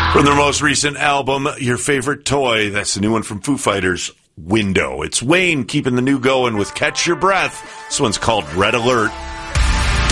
From their most recent album, Your Favorite Toy, that's the new one from Foo Fighters, Window. It's Wayne keeping the new going with Catch Your Breath. This one's called Red Alert.